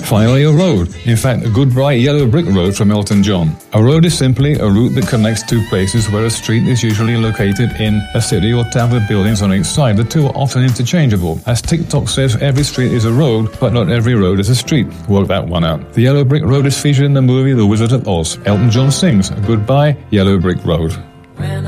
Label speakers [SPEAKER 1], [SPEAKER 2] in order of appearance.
[SPEAKER 1] Finally, a road. In fact, a goodbye yellow brick road from Elton John. A road is simply a route that connects two places where a street is usually located in a city or town with buildings on each side. The two are often interchangeable. As TikTok says, every street is a road, but not every road is a street. Work that one out. The yellow brick road is featured in the movie The Wizard of Oz. Elton John sings, "Goodbye, Yellow Brick Road."